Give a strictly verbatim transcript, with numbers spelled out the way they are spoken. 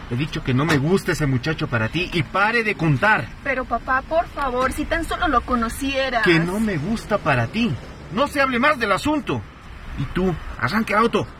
He dicho que no me gusta ese muchacho para ti y pare de contar. Pero papá, por favor, si tan solo lo conocieras. Que no me gusta para ti. No se hable más del asunto. Y tú, arranque auto.